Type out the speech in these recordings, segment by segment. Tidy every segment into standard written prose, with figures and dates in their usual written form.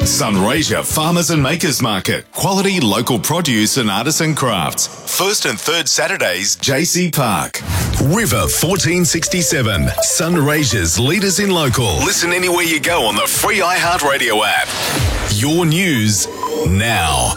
Sunraysia Farmers and Makers Market. Quality local produce and artisan crafts. First and third Saturdays, JC Park. River 1467. Sunraysia's leaders in local. Listen anywhere you go on the free iHeartRadio app. Your news now.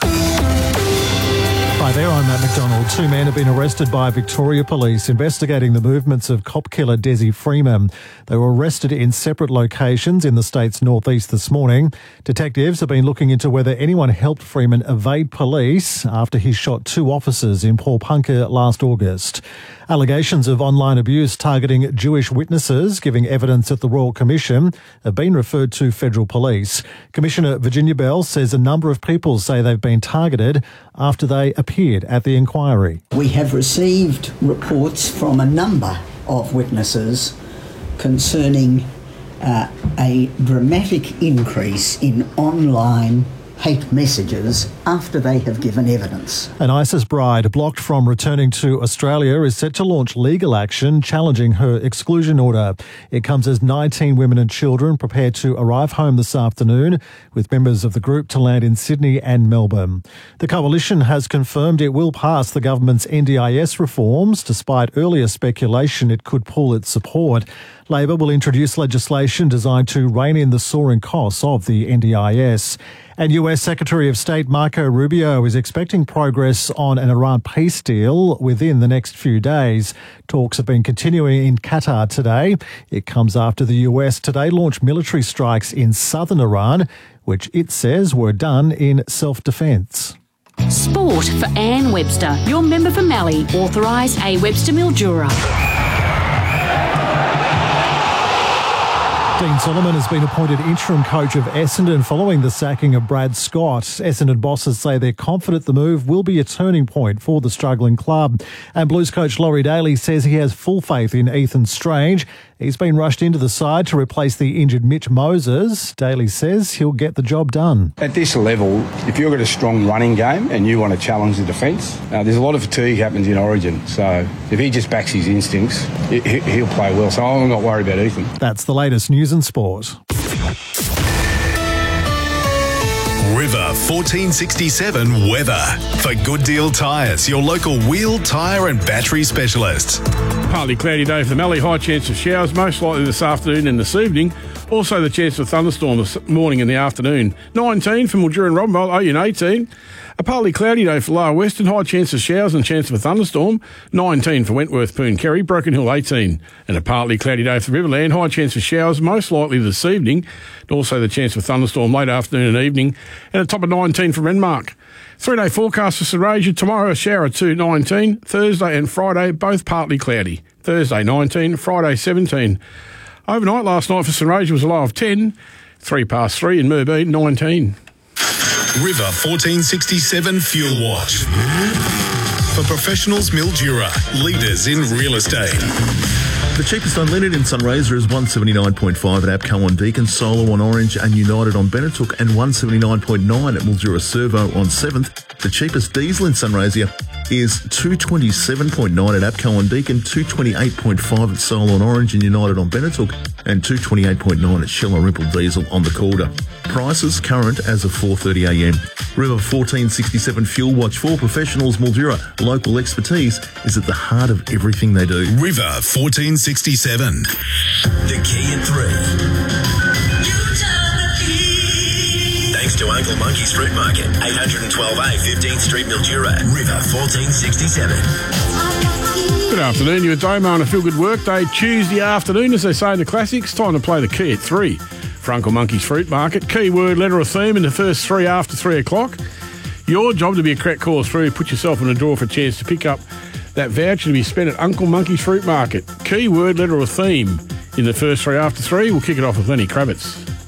Hi there, I'm Matt McDonald. Two men have been arrested by Victoria Police investigating the movements of cop killer Desi Freeman. They were arrested in separate locations in the state's northeast this morning. Detectives have been looking into whether anyone helped Freeman evade police after he shot two officers in Paulpunka last August. Allegations of online abuse targeting Jewish witnesses giving evidence at the Royal Commission have been referred to federal police. Commissioner Virginia Bell says a number of people say they've been targeted after they appeared at the inquiry. We have received reports from a number of witnesses concerning a dramatic increase in online hate messages after they have given evidence. An ISIS bride blocked from returning to Australia is set to launch legal action challenging her exclusion order. It comes as 19 women and children prepare to arrive home this afternoon, with members of the group to land in Sydney and Melbourne. The coalition has confirmed it will pass the government's NDIS reforms, despite earlier speculation it could pull its support. Labor will introduce legislation designed to rein in the soaring costs of the NDIS. And US Secretary of State Marco Rubio is expecting progress on an Iran peace deal within the next few days. Talks have been continuing in Qatar today. It comes after the US today launched military strikes in southern Iran, which it says were done in self-defence. Sport for Anne Webster, your member for Mallee, authorised A. Webster Mildura. Dean Solomon has been appointed interim coach of Essendon following the sacking of Brad Scott. Essendon bosses say they're confident the move will be a turning point for the struggling club. And Blues coach Laurie Daly says he has full faith in Ethan Strange. He's been rushed into the side to replace the injured Mitch Moses. Daly says he'll get the job done. At this level, if you've got a strong running game and you want to challenge the defence, there's a lot of fatigue happens in Origin. So if he just backs his instincts, he'll play well. So I'm not worried about Ethan. That's the latest news and sport. River 1467 weather. For Good Deal Tyres, your local wheel, tyre and battery specialists. Partly cloudy day for the Mallee. High chance of showers, most likely this afternoon and this evening. Also the chance of thunderstorm this morning and the afternoon. 19 for Mildura and Robinvale, Oyen 18. A partly cloudy day for Lower Western. High chance of showers and chance of a thunderstorm. 19 for Wentworth, Poon, Kerry. Broken Hill 18. And a partly cloudy day for Riverland. High chance of showers, most likely this evening. Also the chance of a thunderstorm late afternoon and evening. And a top of 19 for Renmark. 3-day forecast for Sunraysia. Tomorrow a shower at 19. Thursday and Friday both partly cloudy. Thursday 19, Friday 17. Overnight last night for Sunraysia was a low of 10. 3 past 3 in Merbee 19. River 1467 Fuel Watch. For professionals, Mildura, leaders in real estate. The cheapest unleaded in Sunraysia is 179.5 at APCO on Deakin, Solo on Orange and United on Benetook, and 179.9 at Mildura Servo on 7th. The cheapest diesel in Sunraysia is 227.9 at APCO on Deakin, 228.5 at Solo on Orange and United on Benetook, and 228.9 at Shell and Ripple Diesel on the Calder. Prices current as of 4:30am. River 1467 Fuel Watch for professionals, Mildura. Local expertise is at the heart of everything they do. River 1467. The key at 3. Thanks to Uncle Monkey's Fruit Market, 812A 15th Street, Mildura. River 1467. Good afternoon, you're Damo on a Feel Good Workday Tuesday afternoon, as they say in the classics. Time to play the key at 3 for Uncle Monkey's Fruit Market. Keyword, letter or theme in the first 3 after 3 o'clock. Your job to be a correct call through. Put yourself in a draw for a chance to pick up that voucher to be spent at Uncle Monkey's Fruit Market. Keyword, letter or theme in the first 3 after 3. We'll kick it off with Lenny Kravitz.